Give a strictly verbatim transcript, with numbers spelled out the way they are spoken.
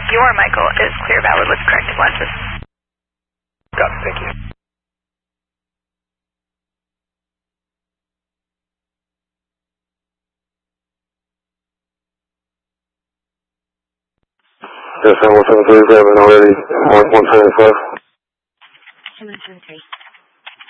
Your Michael is clear valid with corrective lenses. Got it, thank you. Yes, I'm one seven three, grabbing already, one seven five. one seven three.